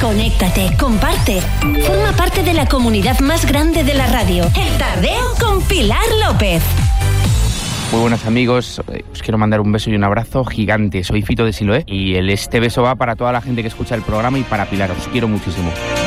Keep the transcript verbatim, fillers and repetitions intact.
Conéctate, comparte. Forma parte de la comunidad más grande de la radio. El Tardeo con Pilar López. Muy buenas amigos, os quiero mandar un beso y un abrazo gigante. Soy Fito de Siloé y el, este beso va para toda la gente que escucha el programa y para Pilar. Os quiero muchísimo.